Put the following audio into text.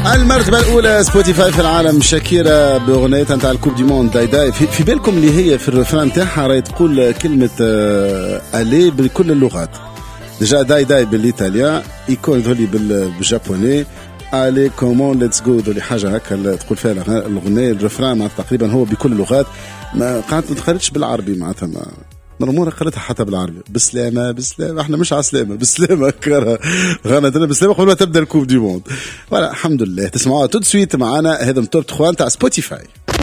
المرتبة الأولى سبوتيفاي في العالم، شاكيرا بأغنيتها نتاع الكوب دي موند داي داي. في بالكم اللي هي في الرفران نتاعها راهي تقول كلمة ألي بكل اللغات. ديجا داي داي بالإيطاليا، يكون ذولي بالجابوني، ألي كومون ليتس جو، ذولي حاجة هكا تقول فيها الأغنية. الرفران معناتها تقريبا هو بكل اللغات، ما قعدت ما تخرجش بالعربي معناتها مرمورة قريتها حتى بالعربي. بسلامة بسلامة، احنا مش عسلامة بسلامة غنت بسلامة قبل ما تبدأ الكوب دي موند. ولا الحمد لله. تسمعوها تو سويت معنا، هذا التوب 3 تاع سبوتيفاي.